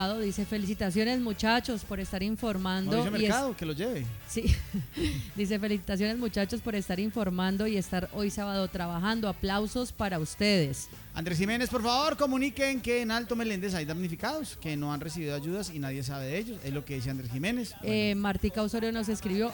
Dice, felicitaciones muchachos por estar informando. Mauricio Mercado, que lo lleve. Sí, dice, felicitaciones muchachos por estar informando y estar hoy sábado trabajando. Aplausos para ustedes. Andrés Jiménez, por favor, comuniquen que en Alto Meléndez hay damnificados, que no han recibido ayudas y nadie sabe de ellos. Es lo que dice Andrés Jiménez. Bueno. Martica Osorio nos escribió,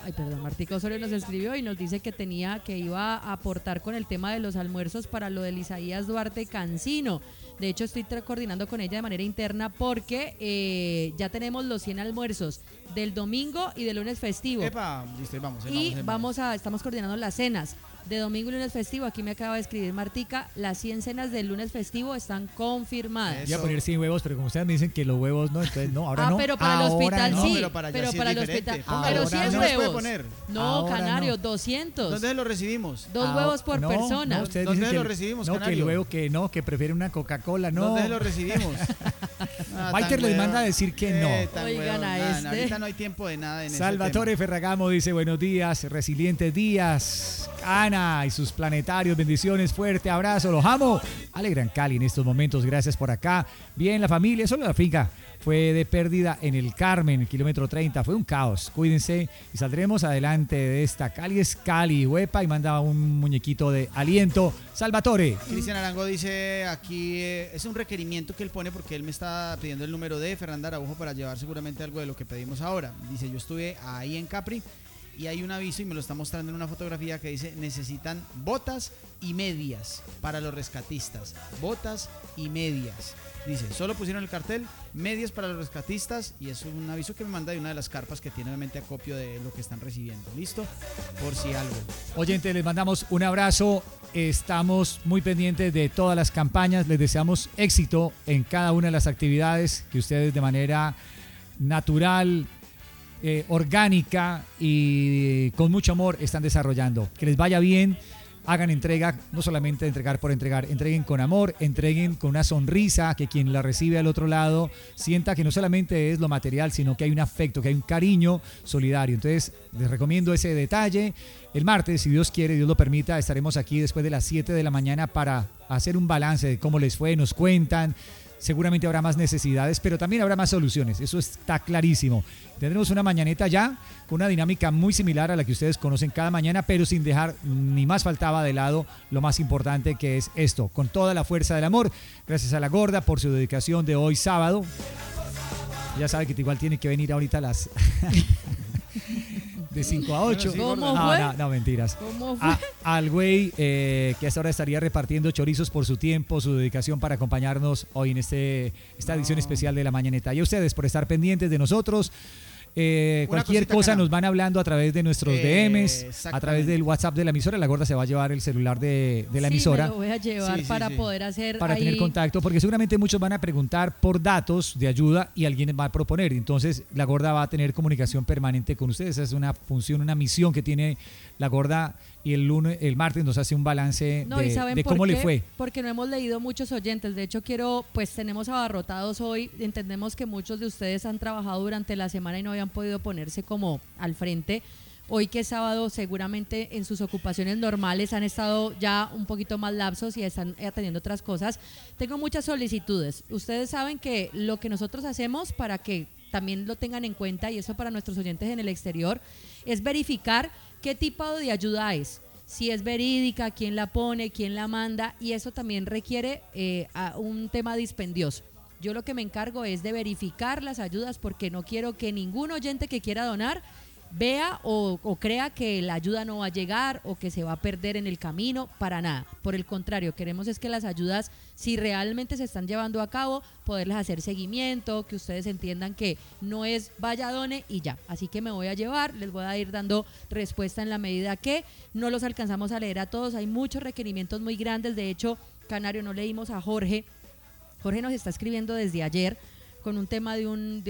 y nos dice que iba a aportar con el tema de los almuerzos para lo del Isaías Duarte Cancino. De hecho, estoy coordinando con ella de manera interna porque ya tenemos los 100 almuerzos del domingo y del lunes festivo. Epa, listo, vamos. Estamos coordinando las cenas de domingo y lunes festivo. Aquí me acaba de escribir Martica, las 100 cenas del lunes festivo están confirmadas. Voy a poner 100 huevos, pero como ustedes me dicen que los huevos no, entonces no, ahora no. Pero para el hospital no, sí. Pero para, allá para el hospital. Pero 100 no huevos. Poner. No, ahora Canario, no. 200. ¿Dónde lo recibimos? 2 huevos por persona. No, ¿Dónde lo recibimos, no, Canario? que el huevo que prefiere una Coca-Cola, no. ¿Dónde lo recibimos? Walter les manda a decir que no. Oigan a este. Ahorita no hay tiempo de nada en Salvatore Ferragamo dice, buenos días, resilientes días. Ana y sus planetarios, bendiciones, fuerte abrazo, los amo. Alegran Cali en estos momentos, gracias por acá. Bien, la familia, solo la finca fue de pérdida en el Carmen, kilómetro 30, fue un caos. Cuídense y saldremos adelante de esta. Cali es Cali, huepa, y manda un muñequito de aliento. Salvatore. Cristian Arango dice aquí, es un requerimiento que él pone porque él me está pidiendo el número de Fernanda Araujo para llevar seguramente algo de lo que pedimos ahora. Dice, yo estuve ahí en Capri y hay un aviso y me lo está mostrando en una fotografía que dice, necesitan botas y medias para los rescatistas. Botas y medias. Dice, solo pusieron el cartel, medias para los rescatistas, y es un aviso que me manda de una de las carpas que tiene obviamente acopio de lo que están recibiendo. ¿Listo? Por si algo. Oyentes, les mandamos un abrazo. Estamos muy pendientes de todas las campañas. Les deseamos éxito en cada una de las actividades que ustedes de manera natural, orgánica y con mucho amor están desarrollando. Que les vaya bien. Hagan entrega, no solamente entregar por entregar, entreguen con amor, entreguen con una sonrisa, que quien la recibe al otro lado sienta que no solamente es lo material, sino que hay un afecto, que hay un cariño solidario. Entonces, les recomiendo ese detalle. El martes, si Dios quiere, Dios lo permita, estaremos aquí después de las 7 de la mañana para hacer un balance de cómo les fue, nos cuentan. Seguramente habrá más necesidades, pero también habrá más soluciones, eso está clarísimo. Tendremos una mañaneta ya con una dinámica muy similar a la que ustedes conocen cada mañana, pero sin dejar ni más faltaba de lado lo más importante, que es esto, con toda la fuerza del amor. Gracias a la gorda por su dedicación de hoy sábado. Ya sabe que igual tiene que venir ahorita a las... de 5 a 8. ¿Cómo fue? No, mentiras. ¿Cómo fue? Al güey que hasta ahora estaría repartiendo chorizos por su tiempo, su dedicación para acompañarnos hoy en esta edición especial de La Mañaneta. Y a ustedes por estar pendientes de nosotros. Cualquier cosa nos van hablando a través de nuestros DMs, a través del WhatsApp de la emisora. La gorda se va a llevar el celular de la emisora. Me lo voy a llevar para poder hacer para ahí... tener contacto, porque seguramente muchos van a preguntar por datos de ayuda y alguien va a proponer. Entonces la gorda va a tener comunicación permanente con ustedes. Esa es una función, una misión que tiene la gorda, y el martes nos hace un balance de cómo le fue. Porque no hemos leído muchos oyentes. De hecho, tenemos abarrotados hoy. Entendemos que muchos de ustedes han trabajado durante la semana y no habían podido ponerse como al frente. Hoy que es sábado, seguramente en sus ocupaciones normales han estado ya un poquito más lapsos y están atendiendo otras cosas. Tengo muchas solicitudes. Ustedes saben que lo que nosotros hacemos, para que también lo tengan en cuenta, y eso para nuestros oyentes en el exterior, es verificar qué tipo de ayuda es, si es verídica, quién la pone, quién la manda, y eso también requiere un tema dispendioso. Yo lo que me encargo es de verificar las ayudas, porque no quiero que ningún oyente que quiera donar vea o crea que la ayuda no va a llegar o que se va a perder en el camino, para nada. Por el contrario, queremos es que las ayudas, si realmente se están llevando a cabo, poderles hacer seguimiento, que ustedes entiendan que no es vaya, done y ya. Así que me voy a llevar, les voy a ir dando respuesta en la medida que no los alcanzamos a leer a todos. Hay muchos requerimientos muy grandes. De hecho, Canario, no leímos a Jorge. Jorge nos está escribiendo desde ayer con un tema de un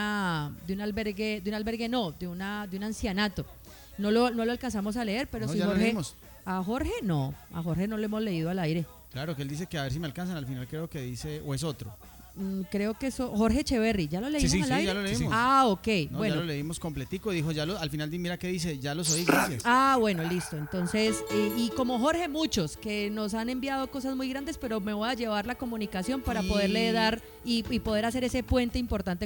ancianato. No lo alcanzamos a leer, pero si Jorge, a Jorge no le hemos leído al aire. Claro, que él dice que a ver si me alcanzan, al final creo que dice, o es otro. creo que eso, Jorge Echeverry, ¿ya lo leímos sí, al aire? ya lo leímos. Ah, ok, No, bueno. ya lo leímos completico, dijo, al final mira qué dice, ya los oí, gracias. Ah, bueno, listo. Entonces, y como Jorge, muchos que nos han enviado cosas muy grandes, pero me voy a llevar la comunicación para Y- poderle dar y poder hacer ese puente importante